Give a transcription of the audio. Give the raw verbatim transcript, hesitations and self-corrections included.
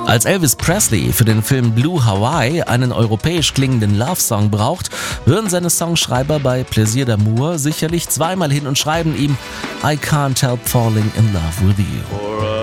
Als Elvis Presley für den Film Blue Hawaii einen europäisch klingenden Love-Song braucht, hören seine Songschreiber bei Plaisir d'amour sicherlich zweimal hin und schreiben ihm I can't help falling in love with you.